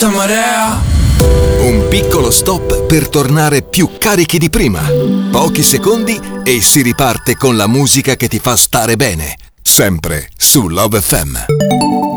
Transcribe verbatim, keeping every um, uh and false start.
alta marea. Un piccolo stop per tornare più carichi di prima. Pochi secondi e si riparte con la musica che ti fa stare bene. Sempre su Love F M.